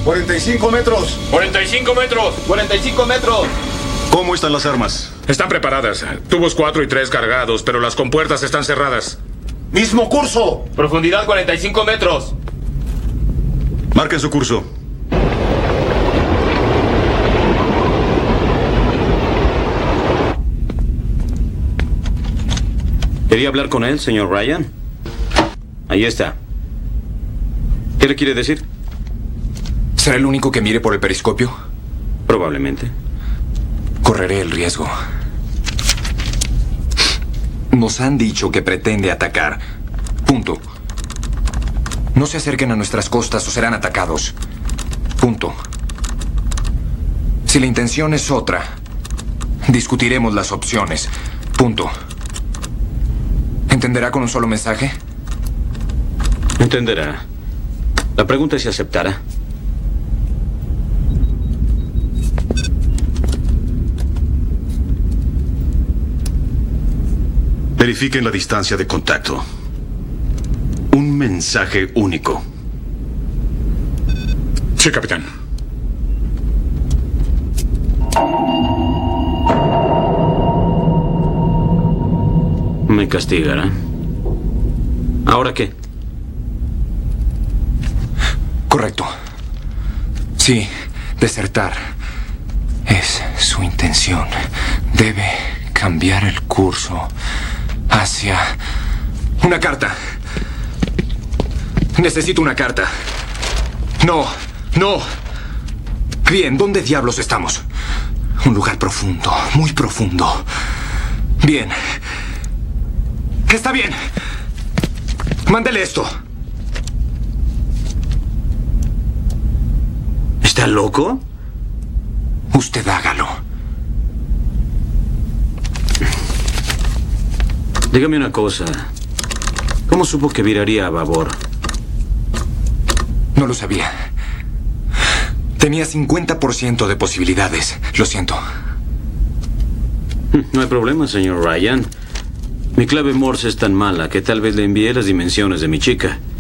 45 metros. 45 metros. 45 metros. ¿Cómo están las armas? Están preparadas. Tubos 4 y 3 cargados, pero las compuertas están cerradas. Mismo curso. Profundidad 45 metros. Marquen su curso. ¿Quería hablar con él, señor Ryan? Ahí está. ¿Qué le quiere decir? ¿Será el único que mire por el periscopio? Probablemente. Correré el riesgo. Nos han dicho que pretende atacar. Punto. No se acerquen a nuestras costas o serán atacados. Punto. Si la intención es otra, discutiremos las opciones. Punto. ¿Entenderá con un solo mensaje? Entenderá. La pregunta es si aceptará. Verifiquen la distancia de contacto. Un mensaje único. Sí, capitán. Me castigará. ¿Ahora qué? Correcto. Sí, desertar. Es su intención. Debe cambiar el curso hacia... Una carta. Necesito una carta. No, no. Bien, ¿dónde diablos estamos? Un lugar profundo, muy profundo. Bien. Está bien. Mándele esto. ¿Está loco? Usted hágalo. Dígame una cosa. ¿Cómo supo que viraría a babor? No lo sabía. Tenía 50% de posibilidades. Lo siento. No hay problema, señor Ryan. Mi clave Morse es tan mala que tal vez le envié las dimensiones de mi chica.